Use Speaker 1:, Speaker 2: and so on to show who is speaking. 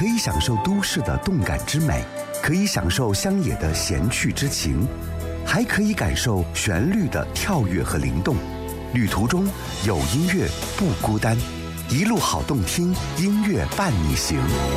Speaker 1: 可以享受都市的动感之美，可以享受乡野的闲趣之情，还可以感受旋律的跳跃和灵动。旅途中有音乐不孤单，一路好动听，音乐伴你行。